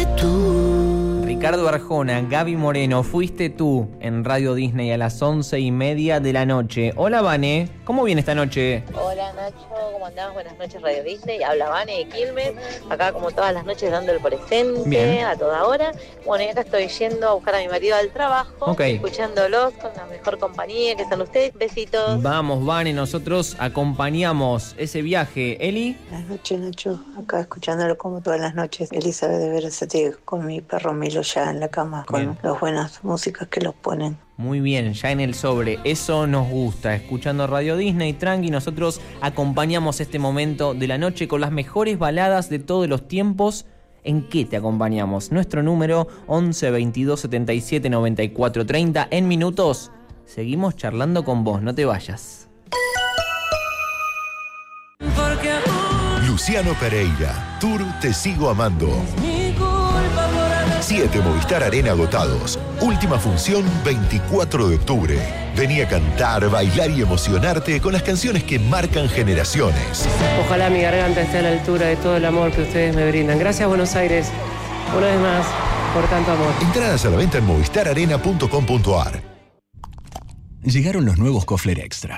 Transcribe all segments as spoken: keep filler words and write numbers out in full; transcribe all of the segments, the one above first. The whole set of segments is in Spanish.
fuiste tú. Ricardo Arjona, Gaby Moreno, fuiste tú en Radio Disney a las once y media de la noche. Hola, Vane, ¿cómo viene esta noche? Hola, Nacho, ¿cómo andás? Buenas noches, Radio Disney. Habla Vane de Quilmes, acá como todas las noches dando el presente. Bien. A toda hora. Bueno, y acá estoy yendo a buscar a mi marido al trabajo, okay. Escuchándolos con la mejor compañía que son ustedes. Besitos. Vamos, Vane, nosotros acompañamos ese viaje. Eli. Buenas noches, Nacho, acá escuchándolo como todas las noches. Elizabeth de Verazate con mi perro Milo ya en la cama, con Bien. Las buenas músicas que los ponen. Muy bien, ya en el sobre, eso nos gusta, escuchando Radio Disney tranqui, nosotros acompañamos este momento de la noche con las mejores baladas de todos los tiempos. ¿En qué te acompañamos? Nuestro número once veintidós setenta y siete noventa y cuatro treinta. En minutos seguimos charlando con vos, no te vayas. Luciano Pereira, Tour Te Sigo Amando. Siete Movistar Arena agotados. Última función veinticuatro de octubre. Vení a cantar, bailar y emocionarte con las canciones que marcan generaciones. Ojalá mi garganta esté a la altura de todo el amor que ustedes me brindan. Gracias, Buenos Aires, una vez más, por tanto amor. Entradas a la venta en movistar arena punto com punto a r. Llegaron los nuevos Kofler Extra.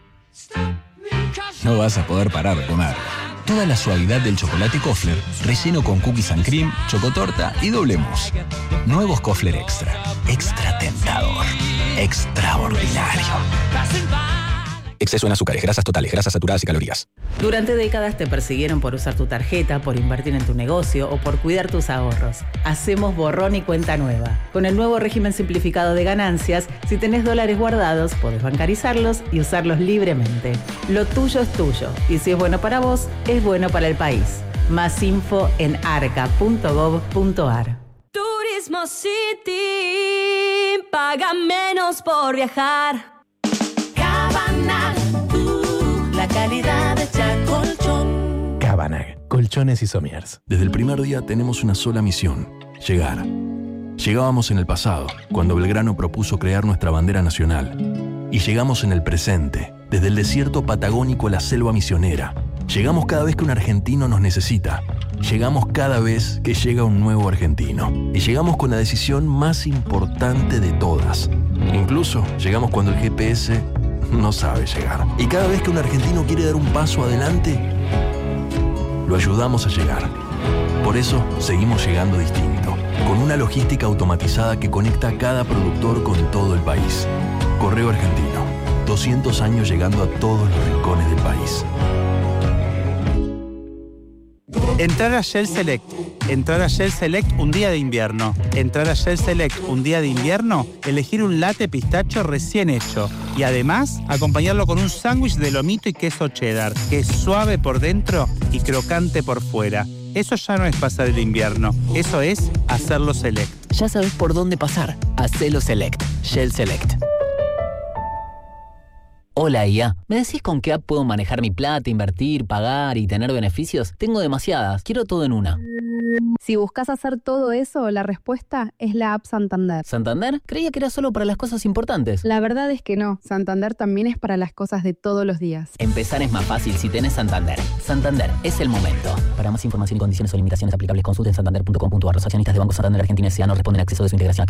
No vas a poder parar de comer. Toda la suavidad del chocolate Kofler, relleno con cookies and cream, chocotorta y doble mousse. Nuevos Kofler Extra. Extra tentador. Extraordinario. Exceso en azúcares, grasas totales, grasas saturadas y calorías. Durante décadas te persiguieron por usar tu tarjeta, por invertir en tu negocio o por cuidar tus ahorros. Hacemos borrón y cuenta nueva. Con el nuevo régimen simplificado de ganancias, si tenés dólares guardados, podés bancarizarlos y usarlos libremente. Lo tuyo es tuyo y si es bueno para vos, es bueno para el país. Más info en arca punto gov punto a r. Turismo City, paga menos por viajar. Cabanag, uh, la calidad de Chacolchón. Cabanag, colchones y somiers. Desde el primer día tenemos una sola misión: llegar. Llegábamos en el pasado, cuando Belgrano propuso crear nuestra bandera nacional. Y llegamos en el presente, desde el desierto patagónico a la selva misionera. Llegamos cada vez que un argentino nos necesita. Llegamos cada vez que llega un nuevo argentino. Y llegamos con la decisión más importante de todas. Incluso llegamos cuando el G P S no sabe llegar. Y cada vez que un argentino quiere dar un paso adelante, lo ayudamos a llegar. Por eso seguimos llegando distinto, con una logística automatizada que conecta a cada productor con todo el país. Correo Argentino, doscientos años llegando a todos los rincones del país. Entrar a Shell Select. Entrar a Shell Select un día de invierno. Entrar a Shell Select un día de invierno, elegir un latte pistacho recién hecho. Y además, acompañarlo con un sándwich de lomito y queso cheddar, que es suave por dentro y crocante por fuera. Eso ya no es pasar el invierno, eso es hacerlo Select. Ya sabes por dónde pasar. Hacelo Select. Shell Select. Hola, I A. ¿Me decís con qué app puedo manejar mi plata, invertir, pagar y tener beneficios? Tengo demasiadas. Quiero todo en una. Si buscas hacer todo eso, la respuesta es la app Santander. ¿Santander? Creía que era solo para las cosas importantes. La verdad es que no. Santander también es para las cosas de todos los días. Empezar es más fácil si tenés Santander. Santander, es el momento. Para más información y condiciones o limitaciones aplicables, consulten santander punto com punto a r. Los accionistas de Banco Santander Argentina S A no responden a acceso de su integración.